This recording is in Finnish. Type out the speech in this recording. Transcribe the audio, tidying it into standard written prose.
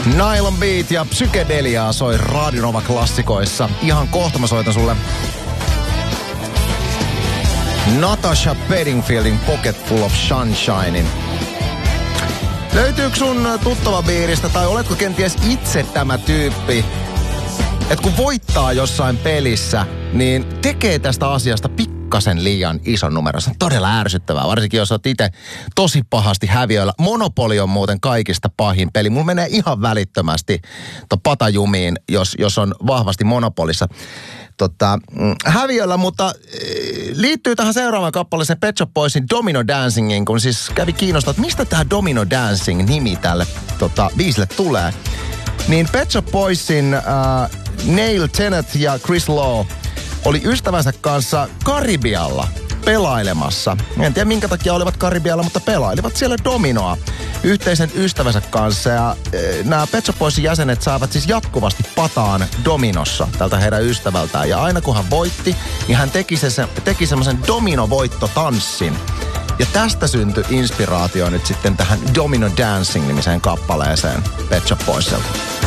Nylon Beat ja Psykedeliaa soi Radio Nova klassikoissa. Ihan kohta mä soitan sulle Natasha Bedingfieldin Pocket Full of Sunshinein. Löytyykö sun tuttavapiiristä tai oletko kenties itse tämä tyyppi, että kun voittaa jossain pelissä, niin tekee tästä asiasta pikkasen liian ison numero. Se on todella ärsyttävää, varsinkin jos olet itse tosi pahasti häviöillä. Monopoly on muuten kaikista pahin peli. Mulla menee ihan välittömästi patajumiin, jos on vahvasti Monopolissa häviöllä, mutta liittyy tähän seuraavaan kappaleeseen Pet Shop Boysin Domino Dancingin, kun siis kävi kiinnostaa, että mistä tämä Domino Dancing-nimi tälle biisille tulee. Niin Pet Shop Boysin Neil Tennant ja Chris Law oli ystävänsä kanssa Karibialla pelailemassa. En tiedä minkä takia olivat Karibialla, mutta pelailivat siellä dominoa yhteisen ystävänsä kanssa. Ja nämä Pet Shop Boysin jäsenet saavat siis jatkuvasti pataan dominossa tältä heidän ystävältään. Ja aina kun hän voitti, niin hän teki semmoisen dominovoittotanssin. Ja tästä syntyi inspiraatio nyt sitten tähän Domino Dancing-nimiseen kappaleeseen Pet Shop Boysilta.